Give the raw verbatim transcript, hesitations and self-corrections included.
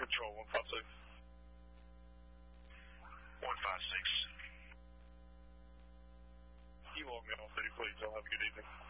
Control one five six. one five six. You log me on city, please. I'll have a good evening.